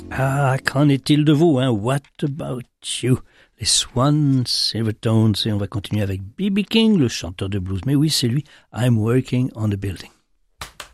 Ah, qu'en est-il de vous, hein? What about you? Les Swans, Silvertones, et on va continuer avec B.B. King, le chanteur de blues. Mais oui, c'est lui. I'm working on the building.